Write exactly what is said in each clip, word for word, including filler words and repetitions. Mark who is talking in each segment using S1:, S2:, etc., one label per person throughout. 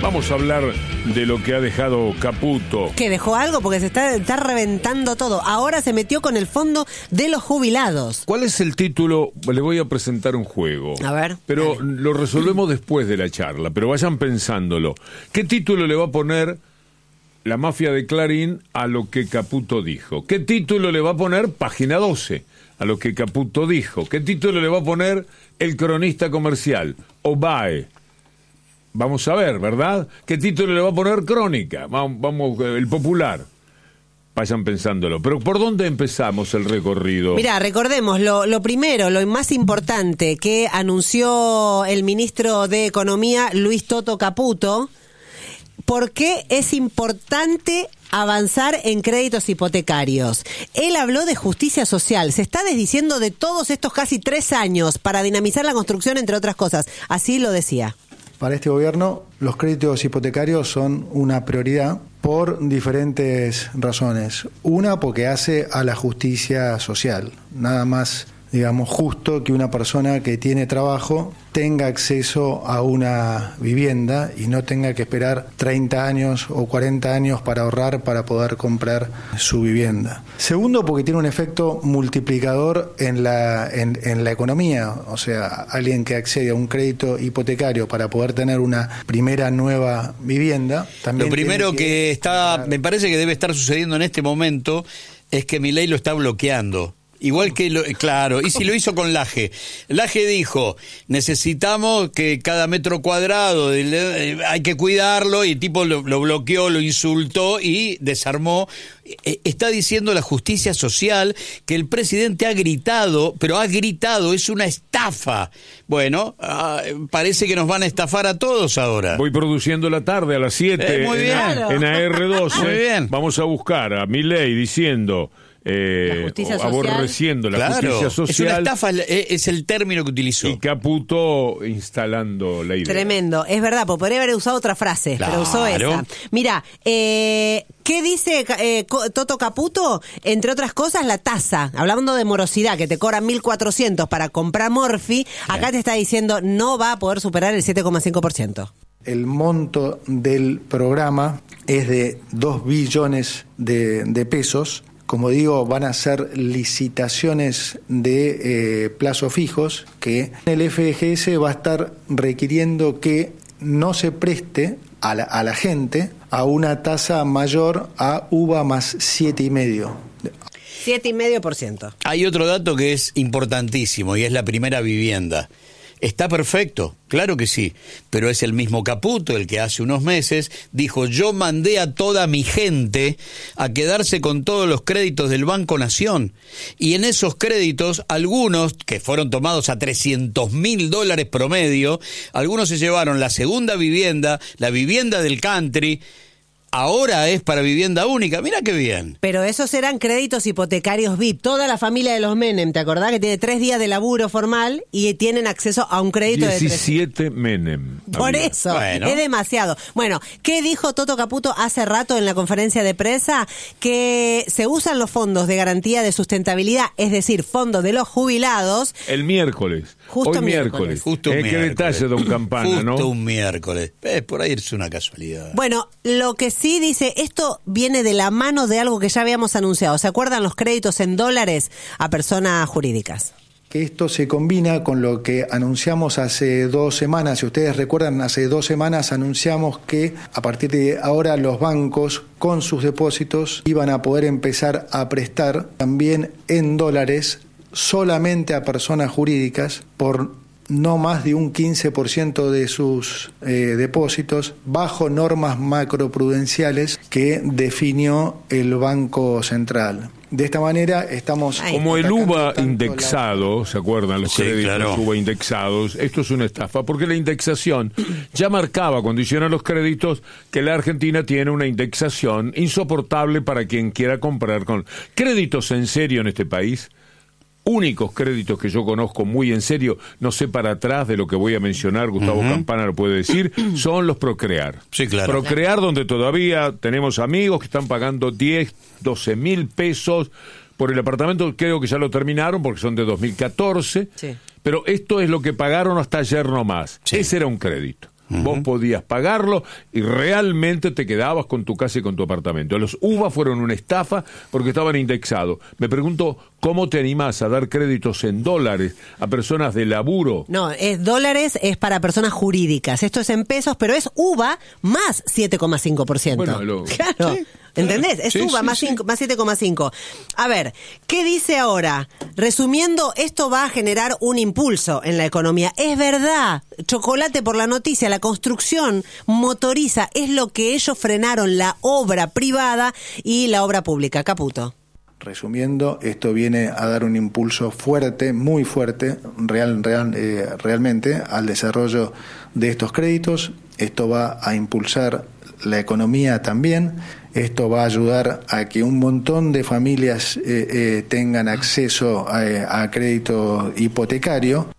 S1: Vamos a hablar de lo que ha dejado Caputo.
S2: ¿Que dejó algo? Porque se está, está reventando todo. Ahora se metió con el fondo de los jubilados.
S1: ¿Cuál es el título? Le voy a presentar un juego.
S2: A ver.
S1: Pero
S2: dale.
S1: Lo resolvemos después de la charla, pero vayan pensándolo. ¿Qué título le va a poner la mafia de Clarín a lo que Caputo dijo? ¿Qué título le va a poner Página doce a lo que Caputo dijo? ¿Qué título le va a poner El Cronista Comercial o B A E? Vamos a ver, ¿verdad? ¿Qué título le va a poner Crónica? Vamos, vamos, El Popular. Vayan pensándolo. Pero ¿por dónde empezamos el recorrido?
S2: Mirá, recordemos, lo, lo primero, lo más importante que anunció el ministro de Economía, Luis Toto Caputo, ¿por qué es importante avanzar en créditos hipotecarios? Él habló de justicia social, se está desdiciendo de todos estos casi tres años para dinamizar la construcción, entre otras cosas. Así lo decía.
S3: Para este gobierno, los créditos hipotecarios son una prioridad por diferentes razones. Una, porque hace a la justicia social. Nada más, digamos, justo que una persona que tiene trabajo tenga acceso a una vivienda y no tenga que esperar treinta años o cuarenta años para ahorrar para poder comprar su vivienda. Segundo, porque tiene un efecto multiplicador en la, en, en la economía. O sea, alguien que accede a un crédito hipotecario para poder tener una primera nueva vivienda. También
S4: Lo primero que,
S3: que
S4: está, me parece que debe estar sucediendo en este momento es que Milei lo está bloqueando. Igual que, lo, claro, y si lo hizo con Laje. Laje dijo, necesitamos que cada metro cuadrado, de, hay que cuidarlo, y el tipo lo, lo bloqueó, lo insultó y desarmó. Está diciendo la justicia social que el presidente ha gritado, pero ha gritado, es una estafa. Bueno, uh, parece que nos van a estafar a todos ahora.
S1: Voy produciendo la tarde a las siete
S4: eh, muy bien.
S1: en, en A R doce.
S4: Muy bien.
S1: Vamos a buscar a Milei diciendo... Eh,
S2: la justicia social.
S1: Aborreciendo la
S4: claro,
S1: justicia social.
S4: Es una estafa, es el término que utilizó.
S1: Y Caputo instalando la idea.
S2: Tremendo, es verdad, porque podría haber usado otra frase,
S4: claro.
S2: pero usó esa. Mira, eh, ¿qué dice eh, Toto Caputo? Entre otras cosas, la tasa, hablando de morosidad, que te cobran mil cuatrocientos para comprar Morphy, acá yeah. te está diciendo no va a poder superar el siete coma cinco por ciento.
S3: El monto del programa es de dos billones de, de pesos. Como digo, van a ser licitaciones de eh, plazos fijos que el F G S va a estar requiriendo que no se preste a la, a la gente a una tasa mayor a U V A más siete y medio.
S2: Siete y medio por ciento.
S4: Hay otro dato que es importantísimo y es la primera vivienda. Está perfecto, claro que sí, pero es el mismo Caputo el que hace unos meses dijo, yo mandé a toda mi gente a quedarse con todos los créditos del Banco Nación, y en esos créditos, algunos que fueron tomados a trescientos mil dólares promedio, algunos se llevaron la segunda vivienda, la vivienda del country. Ahora es para vivienda única, mira qué bien.
S2: Pero esos eran créditos hipotecarios V I P. Toda la familia de los Menem, ¿te acordás? Que tiene tres días de laburo formal y tienen acceso a un crédito de
S1: diecisiete Menem.
S2: Por
S1: había.
S2: eso,
S4: bueno.
S2: es demasiado. Bueno, ¿qué dijo Toto Caputo hace rato en la conferencia de prensa? Que se usan los fondos de garantía de sustentabilidad, es decir, fondos de los jubilados.
S1: El miércoles.
S2: Justo
S1: Hoy
S2: miércoles.
S1: miércoles.
S4: Justo un
S1: eh,
S4: miércoles.
S1: Qué detalle, don Campana,
S4: Justo
S1: ¿no?
S4: Justo un miércoles. Eh, por ahí es una casualidad.
S2: Bueno, lo que sí dice, esto viene de la mano de algo que ya habíamos anunciado. ¿Se acuerdan los créditos en dólares a personas jurídicas?
S3: Que esto se combina con lo que anunciamos hace dos semanas. Si ustedes recuerdan, hace dos semanas anunciamos que a partir de ahora los bancos con sus depósitos iban a poder empezar a prestar también en dólares solamente a personas jurídicas por no más de un quince por ciento de sus eh, depósitos bajo normas macroprudenciales que definió el Banco Central. De esta manera estamos...
S1: Como el U V A indexado, la... ¿se acuerdan? Los
S4: sí,
S1: créditos
S4: claro.
S1: U V A indexados. Esto es una estafa, porque la indexación ya marcaba cuando hicieron los créditos que la Argentina tiene una indexación insoportable para quien quiera comprar con créditos en serio en este país. Únicos créditos que yo conozco muy en serio, no sé para atrás de lo que voy a mencionar, Gustavo uh-huh. Campana lo puede decir, son los Procrear.
S4: Sí, claro.
S1: Procrear, donde todavía tenemos amigos que están pagando diez, doce mil pesos por el apartamento, creo que ya lo terminaron porque son de dos mil catorce, sí. Pero esto es lo que pagaron hasta ayer nomás. Sí. Ese era un crédito. Uh-huh. Vos podías pagarlo y realmente te quedabas con tu casa y con tu apartamento. Los U V A fueron una estafa porque estaban indexados. Me pregunto, ¿cómo te animás a dar créditos en dólares a personas de laburo?
S2: No, es dólares es para personas jurídicas. Esto es en pesos, pero es U V A más siete coma cinco por ciento.
S1: Bueno, lo...
S2: Claro.
S1: Sí.
S2: ¿Entendés? Es
S1: sí,
S2: U V A
S1: sí,
S2: más,
S1: sí.
S2: cinco, más siete coma cinco. A ver, ¿qué dice ahora? Resumiendo, esto va a generar un impulso en la economía. Es verdad, chocolate por la noticia, la construcción motoriza, es lo que ellos frenaron, la obra privada y la obra pública. Caputo.
S3: Resumiendo, esto viene a dar un impulso fuerte, muy fuerte, real, real, eh, realmente, al desarrollo de estos créditos. Esto va a impulsar la economía también. Esto va a ayudar a que un montón de familias eh, eh, tengan acceso a, a crédito hipotecario.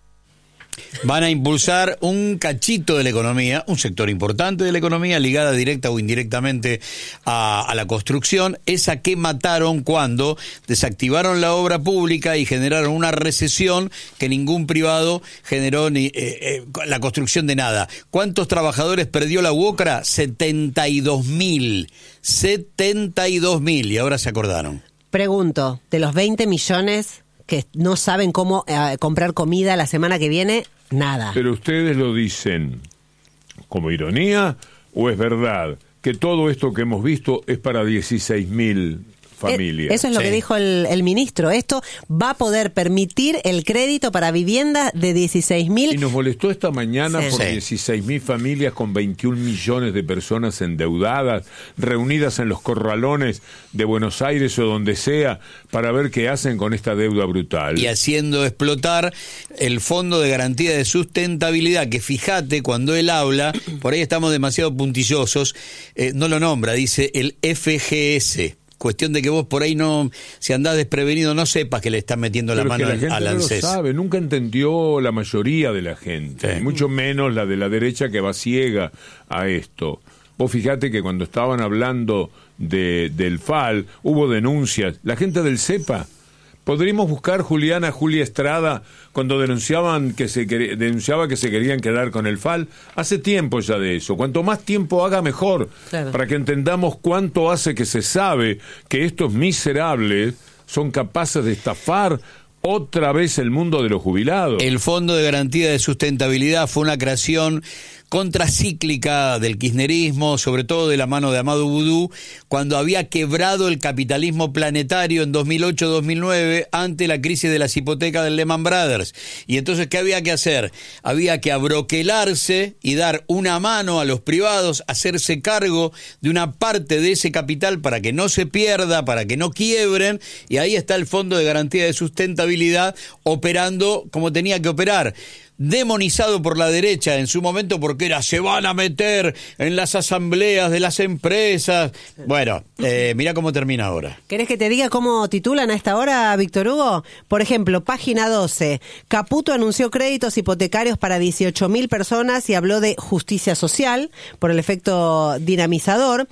S4: Van a impulsar un cachito de la economía, un sector importante de la economía, ligada directa o indirectamente a, a la construcción, esa que mataron cuando desactivaron la obra pública y generaron una recesión que ningún privado generó ni eh, eh, la construcción de nada. ¿Cuántos trabajadores perdió la UOCRA? setenta y dos mil. setenta y dos mil, y ahora se acordaron.
S2: Pregunto, de los veinte millones que no saben cómo eh, comprar comida la semana que viene, nada.
S1: Pero ustedes lo dicen como ironía, ¿o es verdad que todo esto que hemos visto es para dieciséis mil familias?
S2: Eso es lo
S4: Sí.
S2: que dijo el, el ministro. Esto va a poder permitir el crédito para vivienda de dieciséis mil.
S1: Y nos molestó esta mañana
S2: Sí.
S1: por
S4: Sí.
S1: dieciséis mil familias con veintiún millones de personas endeudadas, reunidas en los corralones de Buenos Aires o donde sea, para ver qué hacen con esta deuda brutal.
S4: Y haciendo explotar el Fondo de Garantía de Sustentabilidad, que fíjate, cuando él habla, por ahí estamos demasiado puntillosos, eh, no lo nombra, dice el F G S. Cuestión de que vos por ahí no, si andás desprevenido, no sepas que le están metiendo la
S1: Pero es
S4: mano
S1: que la
S4: al,
S1: gente
S4: al
S1: no lo
S4: ANSES.
S1: sabe, nunca entendió la mayoría de la gente,
S4: Sí.
S1: mucho menos la de la derecha que va ciega a esto. Vos fijate que cuando estaban hablando de, del F A L, hubo denuncias. La gente del CEPA, podríamos buscar, Juliana, Julia Estrada, cuando denunciaban que se quer- denunciaba que se querían quedar con el F A L, hace tiempo ya de eso. Cuanto más tiempo haga, mejor,
S2: Claro.
S1: para que entendamos cuánto hace que se sabe que estos miserables son capaces de estafar otra vez el mundo de los jubilados.
S4: El Fondo de Garantía de Sustentabilidad fue una creación contracíclica del kirchnerismo, sobre todo de la mano de Amadou Boudou, cuando había quebrado el capitalismo planetario en dos mil ocho dos mil nueve ante la crisis de las hipotecas del Lehman Brothers. Y entonces, ¿qué había que hacer? Había que abroquelarse y dar una mano a los privados, hacerse cargo de una parte de ese capital para que no se pierda, para que no quiebren, y ahí está el Fondo de Garantía de Sustentabilidad operando como tenía que operar. Demonizado por la derecha en su momento porque era, se van a meter en las asambleas de las empresas. Bueno, eh, mirá cómo termina ahora.
S2: ¿Querés que te diga cómo titulan a esta hora, Víctor Hugo? Por ejemplo, página doce. Caputo anunció créditos hipotecarios para dieciocho mil personas y habló de justicia social por el efecto dinamizador.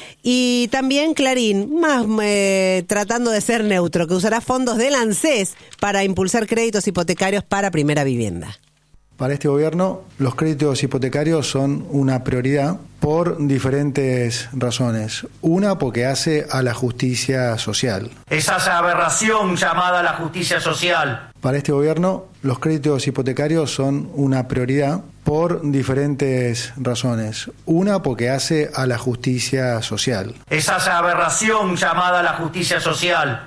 S2: Y también Clarín, más eh, tratando de ser neutro, que usará fondos del ANSES para impulsar créditos hipotecarios para primera vivienda.
S3: Para este gobierno, los créditos hipotecarios son una prioridad por diferentes razones. Una, porque hace a la justicia social.
S5: Esa aberración llamada la justicia social.
S3: Para este gobierno, los créditos hipotecarios son una prioridad por diferentes razones. Una, porque hace a la justicia social.
S5: Esa aberración llamada la justicia social.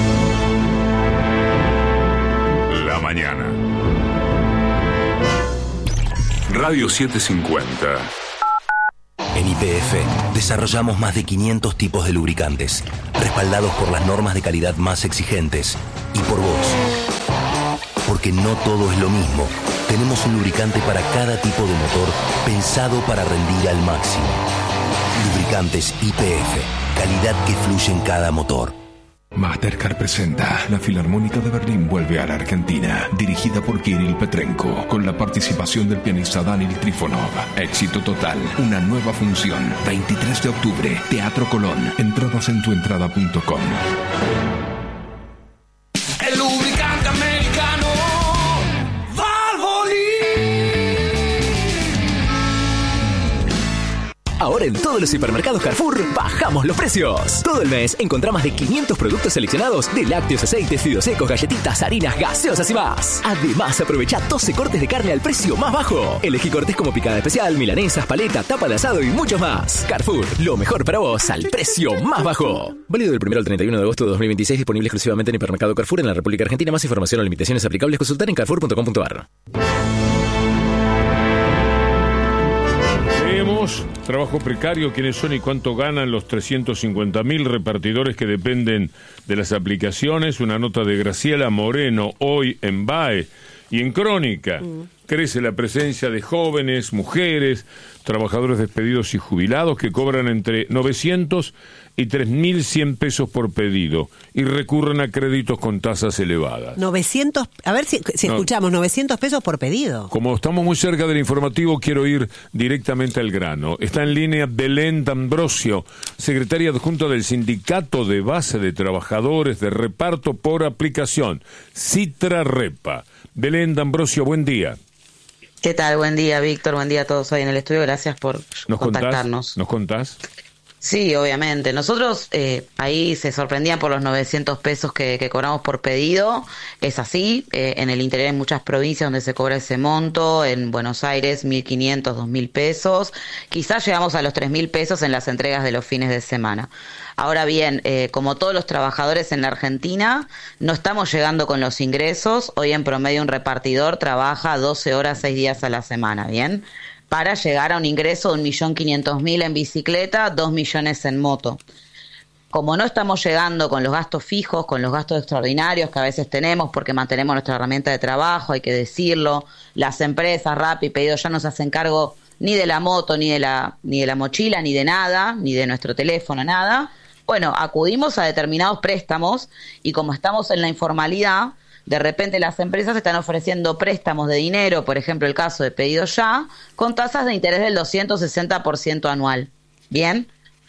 S6: La mañana. Radio setecientos cincuenta.
S7: En Y P F desarrollamos más de quinientos tipos de lubricantes, respaldados por las normas de calidad más exigentes y por vos. Porque no todo es lo mismo. Tenemos un lubricante para cada tipo de motor pensado para rendir al máximo. Lubricantes Y P F, calidad que fluye en cada motor.
S8: Mastercard presenta La Filarmónica de Berlín vuelve a la Argentina, dirigida por Kirill Petrenko, con la participación del pianista Daniel Trifonov. Éxito total, una nueva función, veintitrés de octubre, Teatro Colón. Entradas en tuentrada punto com.
S9: El lubricante americano Valvoline. Ahora en todos los supermercados Carrefour bajamos los precios. Todo el mes encontrá más de quinientos productos seleccionados de lácteos, aceites, fideos secos, galletitas, harinas, gaseosas y más. Además, aprovecha doce cortes de carne al precio más bajo. Elegí cortes como picada especial, milanesas, paleta, tapa de asado y muchos más. Carrefour, lo mejor para vos al precio más bajo. Válido del primero al treinta y uno de agosto de dos mil veintiséis, disponible exclusivamente en Hipermercado Carrefour en la República Argentina. Más información o limitaciones aplicables consultar en carrefour punto com punto a r.
S1: Leemos trabajo precario, quiénes son y cuánto ganan los trescientos cincuenta mil repartidores que dependen de las aplicaciones. Una nota de Graciela Moreno hoy en B A E y en Crónica. Mm. Crece la presencia de jóvenes, mujeres, trabajadores despedidos y jubilados que cobran entre novecientos y tres mil cien pesos por pedido y recurren a créditos con tasas elevadas.
S2: novecientos, a ver si, si no, escuchamos, novecientos pesos por pedido.
S1: Como estamos muy cerca del informativo, quiero ir directamente al grano. Está en línea Belén D'Ambrosio, secretaria adjunta del Sindicato de Base de Trabajadores de Reparto por Aplicación, Citrarepa. Belén D'Ambrosio, buen día.
S10: ¿Qué tal? Buen día, Víctor. Buen día a todos hoy en el estudio. Gracias por
S1: ¿Nos
S10: contactarnos.
S1: Contás? ¿Nos contás?
S10: Sí, obviamente. Nosotros eh, ahí se sorprendían por los novecientos pesos que, que cobramos por pedido. Es así. Eh, en el interior hay muchas provincias donde se cobra ese monto. En Buenos Aires, mil quinientos, dos mil pesos. Quizás llegamos a los tres mil pesos en las entregas de los fines de semana. Ahora bien, eh, como todos los trabajadores en la Argentina, no estamos llegando con los ingresos. Hoy en promedio un repartidor trabaja doce horas, seis días a la semana, ¿bien? Para llegar a un ingreso de un millón quinientos mil en bicicleta, dos millones en moto. Como no estamos llegando con los gastos fijos, con los gastos extraordinarios que a veces tenemos porque mantenemos nuestra herramienta de trabajo, hay que decirlo, las empresas, Rappi, Pedido Ya no se hacen cargo ni de la moto, ni de la, ni de la mochila, ni de nada, ni de nuestro teléfono, nada. Bueno, acudimos a determinados préstamos y como estamos en la informalidad, de repente las empresas están ofreciendo préstamos de dinero, por ejemplo el caso de Pedido Ya, con tasas de interés del doscientos sesenta por ciento anual. ¿Bien?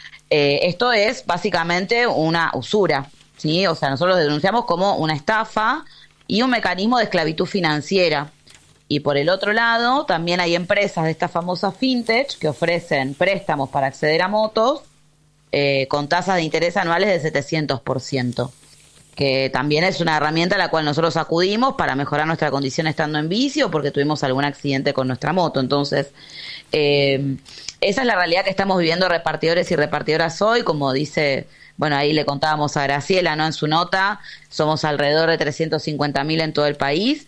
S10: Eh, esto es básicamente una usura, ¿sí? O sea, nosotros lo denunciamos como una estafa y un mecanismo de esclavitud financiera. Y por el otro lado, también hay empresas de esta famosa fintech que ofrecen préstamos para acceder a motos eh, con tasas de interés anuales de setecientos por ciento. Que también es una herramienta a la cual nosotros acudimos para mejorar nuestra condición estando en bici o porque tuvimos algún accidente con nuestra moto. Entonces, eh, esa es la realidad que estamos viviendo repartidores y repartidoras hoy, como dice, bueno, ahí le contábamos a Graciela, ¿no? En su nota, somos alrededor de trescientos cincuenta mil en todo el país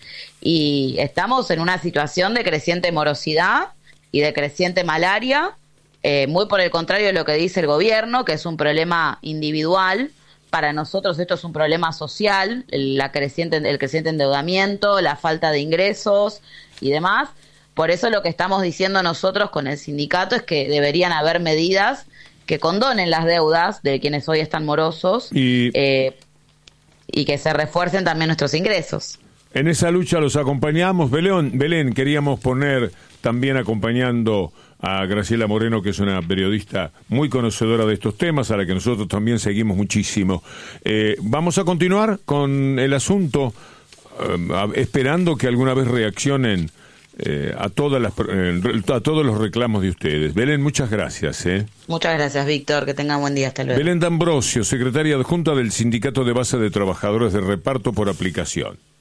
S10: y estamos en una situación de creciente morosidad y de creciente malaria, eh, muy por el contrario de lo que dice el gobierno, que es un problema individual. Para nosotros esto es un problema social, la creciente, el creciente endeudamiento, la falta de ingresos y demás. Por eso lo que estamos diciendo nosotros con el sindicato es que deberían haber medidas que condonen las deudas de quienes hoy están morosos y, eh, y que se refuercen también nuestros ingresos.
S1: En esa lucha los acompañamos. Belén, Belén, queríamos poner también acompañando a Graciela Moreno, que es una periodista muy conocedora de estos temas, a la que nosotros también seguimos muchísimo. Eh, vamos a continuar con el asunto, eh, esperando que alguna vez reaccionen eh, a todas las eh, a todos los reclamos de ustedes. Belén, muchas gracias. ¿eh?
S10: Muchas gracias, Víctor. Que tengan buen día. Hasta luego.
S1: Belén D'Ambrosio, secretaria adjunta del Sindicato de Base de Trabajadores de Reparto por Aplicación.